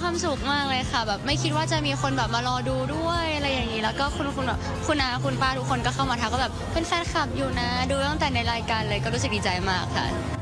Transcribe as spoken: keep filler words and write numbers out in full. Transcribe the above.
ความสุขมากเลยค่ะแบบไม่คิดว่าจะมีคนแบบมารอดูด้วยอะไรอย่างนี้แล้วก็คุณคุณแบบคุณอาคุณป้าทุกคนก็เข้ามาทักก็แบบเป็นแฟนคลับอยู่นะดูตั้งแต่ในรายการเลยก็รู้สึกดีใจมากค่ะ